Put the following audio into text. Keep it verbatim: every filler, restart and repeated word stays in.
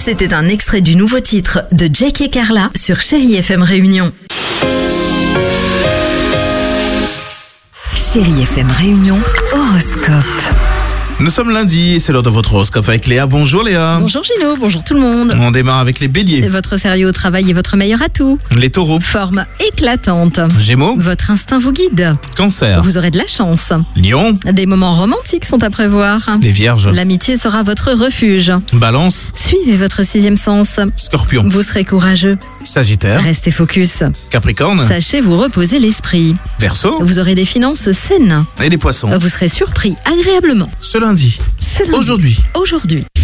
C'était un extrait du nouveau titre de Jake et Carla sur Chérie F M Réunion. Chérie F M Réunion, horoscope. Nous sommes lundi, c'est l'heure de votre horoscope avec Léa. Bonjour Léa. Bonjour Gino, bonjour tout le monde. On démarre avec les béliers. Votre sérieux au travail est votre meilleur atout. Les taureaux. Forme éclatante. Gémeaux. Votre instinct vous guide. Cancer. Vous aurez de la chance. Lion. Des moments romantiques sont à prévoir. Les vierges. L'amitié sera votre refuge. Balance. Suivez votre sixième sens. Scorpion. Vous serez courageux. Sagittaire. Restez focus. Capricorne. Sachez vous reposer l'esprit. Verseau. Vous aurez des finances saines. Et les poissons. Vous serez surpris agréablement. Ce lundi. Ce lundi. Aujourd'hui. Aujourd'hui.